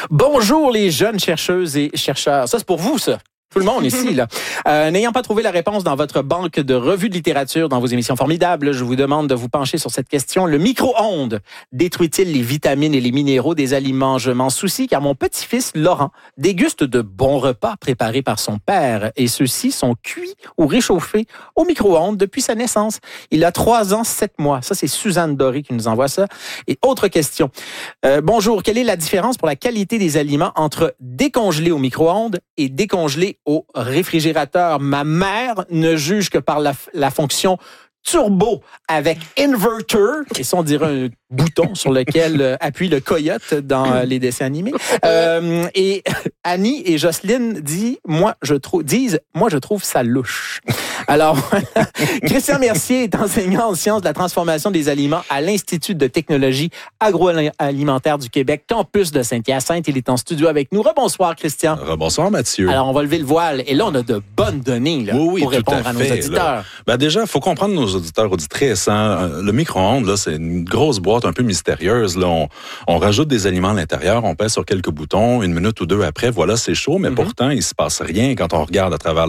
Bonjour les jeunes chercheuses et chercheurs. Ça, c'est pour vous, ça. Tout le monde ici, là. N'ayant pas trouvé la réponse dans votre banque de revues de littérature, dans vos émissions formidables, je vous demande de vous pencher sur cette question. Le micro-ondes détruit-il les vitamines et les minéraux des aliments? Je m'en soucie car mon petit-fils, Laurent, déguste de bons repas préparés par son père et ceux-ci sont cuits ou réchauffés au micro-ondes depuis sa naissance. Il a 3 ans, 7 mois. Ça, c'est Suzanne Doré qui nous envoie ça. Et autre question. Bonjour, quelle est la différence pour la qualité des aliments entre décongelés au micro-ondes et décongelés au réfrigérateur? Ma mère ne juge que par la fonction turbo avec inverter, et ça on dirait un bouton sur lequel appuie le coyote dans les dessins animés. Et Annie et Jocelyne disent moi je trouve ça louche. Alors, Christian Mercier est enseignant en sciences de la transformation des aliments à l'Institut de technologie agroalimentaire du Québec, campus de Saint-Hyacinthe. Il est en studio avec nous. Rebonsoir, Christian. Rebonsoir, Mathieu. Alors, on va lever le voile. Et là, on a de bonnes données là, pour répondre à nos auditeurs. Déjà, il faut comprendre nos auditeurs, auditrices. Hein? Le micro-ondes, là, c'est une grosse boîte un peu mystérieuse. Là. On rajoute des aliments à l'intérieur, on pèse sur quelques boutons, 1 minute ou 2 après, voilà, c'est chaud, mais pourtant, il se passe rien quand on regarde à travers